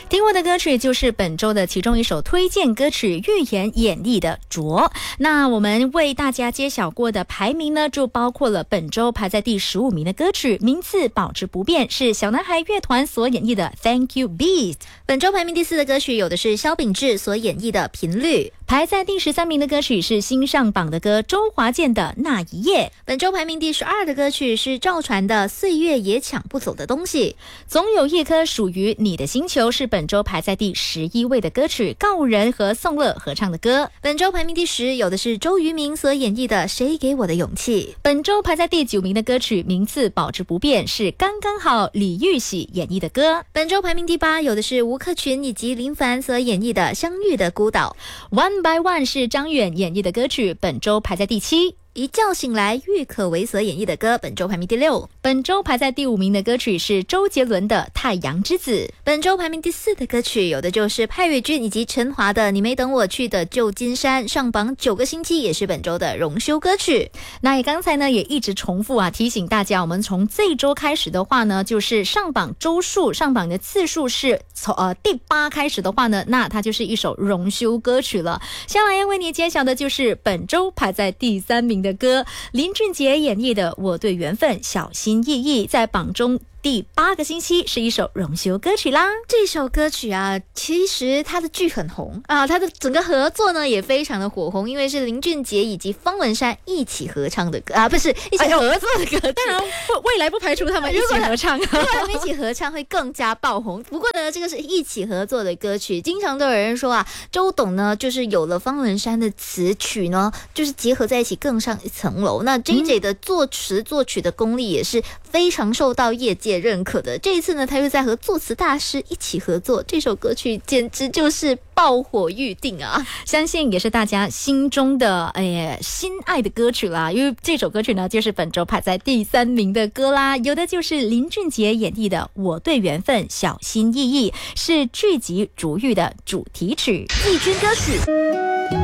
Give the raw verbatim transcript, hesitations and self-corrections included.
听过的歌曲就是本周的其中一首推荐歌曲，预言演绎的《浊》。那我们为大家揭晓过的排名呢，就包括了本周排在第十五名的歌曲，名次保持不变，是小男孩乐团所演绎的 Thank You Beat。 本周排名第四的歌曲有的是萧秉治所演绎的频率。 排在第十三名的歌曲是新上榜的歌周华健的那一夜。 本周排名第十二的歌曲是赵传的岁月也抢不走的东西。 总有一颗属于你的星球是本周排在第十一位的歌曲，告人和宋乐合唱的歌。 本周排名第十有的是周渝民所演绎的谁给我的勇气。 本周排在第九名的歌曲名次保持不变，是刚刚好李玉玺演绎的歌。 本周排名第八有的是吴克群以及林凡所演绎的相遇的孤岛。 One by One 是张远演绎的歌曲，本周排在第七。 一觉醒来郁可唯所演绎的歌，本周排名第六。 本周排在第五名的歌曲是周杰伦的太阳之子。 本周排名第四的歌曲有的就是派瑞君以及陈华的你没等我去的旧金山，上榜九个星期，也是本周的荣休歌曲。 那也刚才呢也一直重复啊提醒大家，我们从这一周开始的话呢，就是上榜周数上榜的次数是从呃第八开始的话呢，那它就是一首荣休歌曲了。下来要为你揭晓的就是本周排在第三名的的歌，林俊杰演绎的我对缘分小心翼翼，在榜中第八个星期，是一首荣休歌曲啦。 这首歌曲啊，其实它的剧很红啊，它的整个合作呢也非常的火红，因为是林俊杰以及方文山一起合唱的歌啊，不是一起合作的歌曲。 当然未来不排除他们一起合唱， 如果他们一起合唱会更加爆红。不过呢，这个是一起合作的歌曲，经常都有人说啊，周董呢就是有了方文山的词曲呢，就是结合在一起更上一层楼。那 J J 的作词作曲的功力也是非常受到业界认可的。这一次呢，他又在和作词大师一起合作，这首歌曲简直就是爆火预定啊！ 相信也是大家心中的哎心爱的歌曲啦，因为这首歌曲呢就是本周排在第三名的歌啦。有的就是林俊杰演绎的《我对缘分小心翼翼》，是剧集《逐玉》的主题曲。 季军歌曲。